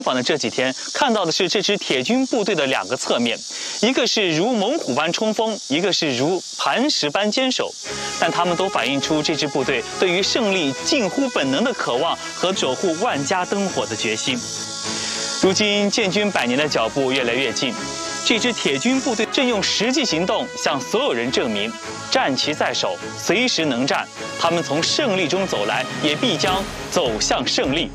访的这几天看到的是这支铁军部队的两个侧面，一个是如猛虎般冲锋，一个是如磐石般坚守，但他们都反映出这支部队对于胜利近乎本能的渴望和守护万家灯火的决心。如今建军100年的脚步越来越近，这支铁军部队正用实际行动向所有人证明，战旗在手，随时能战。他们从胜利中走来，也必将走向胜利。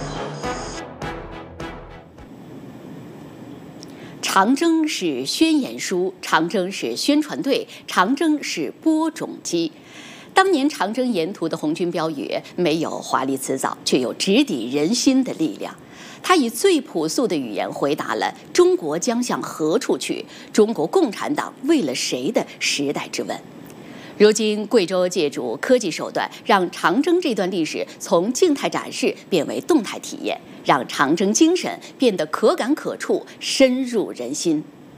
长征是宣言书，长征是宣传队，长征是播种机。当年长征沿途的红军标语没有华丽辞藻，却有直抵人心的力量。他以最朴素的语言回答了中国将向何处去，中国共产党为了谁的时代之问。如今贵州借助科技手段，让长征这段历史从静态展示变为动态体验，让长征精神变得可感可触，深入人心。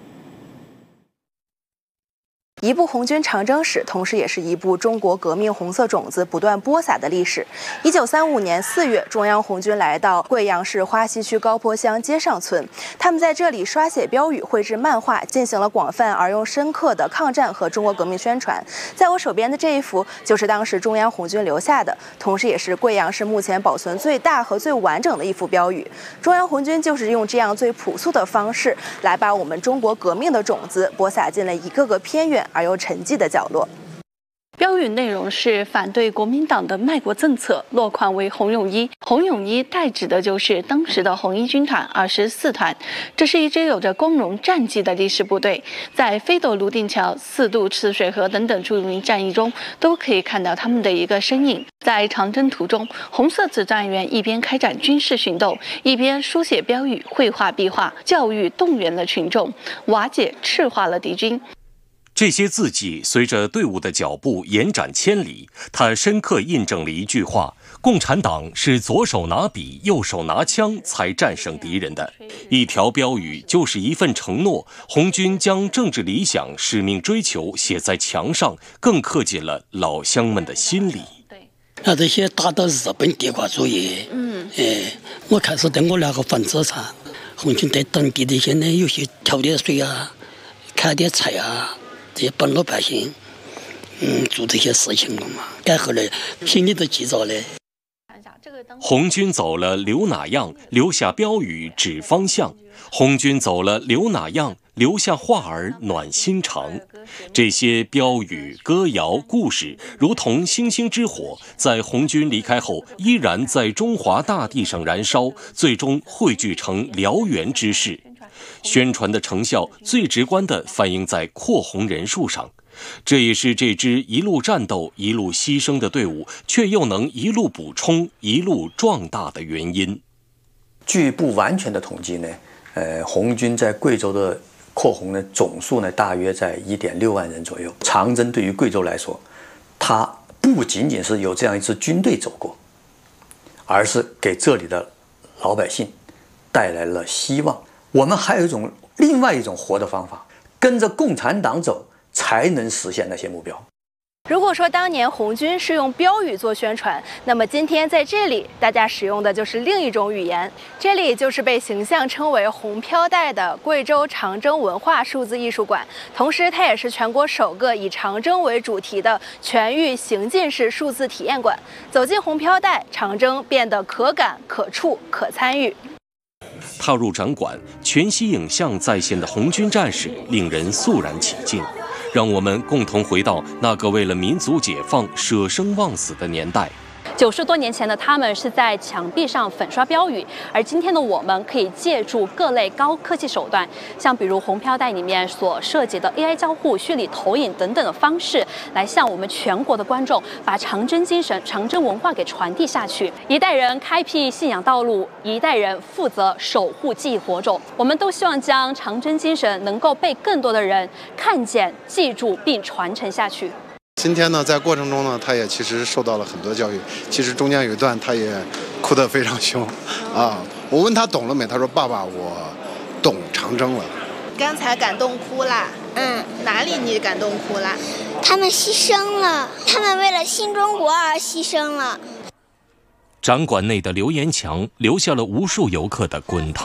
一部红军长征史，同时也是一部中国革命红色种子不断播撒的历史。1935年4月，中央红军来到贵阳市花溪区高坡乡街上村，他们在这里刷写标语、绘制漫画，进行了广泛而又深刻的抗战和中国革命宣传。在我手边的这一幅，就是当时中央红军留下的，同时也是贵阳市目前保存最大和最完整的一幅标语。中央红军就是用这样最朴素的方式，来把我们中国革命的种子播撒进了一个个偏远而又沉寂的角落。 标语内容是反对国民党的卖国政策，落款为红泳衣。红泳衣代指的就是当时的红一军团24团，这是一支有着光荣战绩的历史部队，在飞斗泸定桥、4渡赤水河等等著名战役中，都可以看到他们的一个身影。在长征途中，红色指战员一边开展军事行动，一边书写标语、绘画壁画，教育动员了群众，瓦解赤化了敌军。 这些字迹随着队伍的脚步延展千里，它深刻印证了一句话：共产党是左手拿笔，右手拿枪才战胜敌人的。一条标语就是一份承诺，红军将政治理想、使命追求写在墙上，更刻进了老乡们的心里。 这些打倒日本帝国主义，我开始对我那个房子上，红军对当地的一些呢，有些挑点水啊，开点菜啊。这些帮老百姓，做这些事情了嘛，改后来心里都记着嘞。 红军走了留哪样，留下标语指方向；红军走了留哪样，留下话儿暖心肠。这些标语、歌谣、故事，如同星星之火，在红军离开后，依然在中华大地上燃烧，最终汇聚成燎原之势。宣传的成效最直观地反映在扩红人数上，这也是这支一路战斗一路牺牲的队伍，却又能一路补充一路壮大的原因。 据不完全的统计呢，红军在贵州的扩红呢总数呢大约在1.6万人左右。长征对于贵州来说，它不仅仅是有这样一支军队走过，而是给这里的老百姓带来了希望。我们还有另外一种活的方法，跟着共产党走，才能实现那些目标。 如果说当年红军是用标语做宣传，那么今天在这里大家使用的就是另一种语言。这里就是被形象称为红飘带的贵州长征文化数字艺术馆，同时它也是全国首个以长征为主题的全域行进式数字体验馆。走进红飘带，长征变得可感可触可参与。 踏入展馆，全息影像再现的红军战士令人肃然起敬，让我们共同回到那个为了民族解放舍生忘死的年代。 90多年前的他们是在墙壁上粉刷标语，而今天的我们可以借助各类高科技手段，像比如红飘带里面所涉及的 AI 交互、虚拟投影等等的方式，来向我们全国的观众把长征精神、长征文化给传递下去。一代人开辟信仰道路，一代人负责守护记忆火种。我们都希望将长征精神能够被更多的人看见、记住并传承下去。 今天呢，在过程中呢，他也其实受到了很多教育。其实中间有一段，他也哭得非常凶，啊！我问他懂了没，他说：“爸爸，我懂长征了。” 刚才感动哭啦？哪里你感动哭啦？ 他们牺牲了，他们为了新中国而牺牲了。 展馆内的留言墙留下了无数游客的滚烫